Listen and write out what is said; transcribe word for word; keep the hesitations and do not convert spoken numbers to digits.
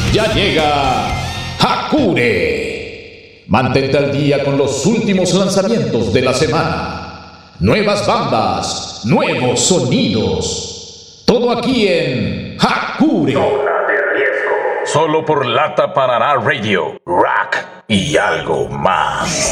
Ya llega Hakure. Mantente al día con los últimos lanzamientos de la semana. Nuevas bandas, nuevos sonidos. Todo aquí en Hakure. Zona de riesgo. Solo por Lata Paraná Radio, Rock y algo más.